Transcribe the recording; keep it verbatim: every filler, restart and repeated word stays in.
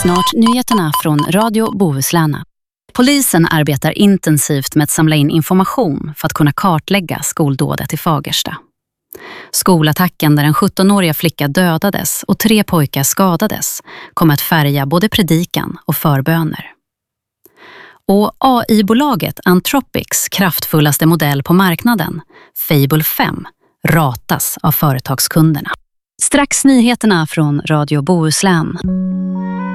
Snart nyheterna från Radio Bohuslän. Polisen arbetar intensivt med att samla in information för att kunna kartlägga skoldådet i Fagersta. Skolattacken där en sjuttonåriga flicka dödades och tre pojkar skadades kommer att färga både predikan och förböner. Och A I-bolaget Anthropics kraftfullaste modell på marknaden, Fable fem, ratas av företagskunderna. Strax nyheterna från Radio Bohuslän.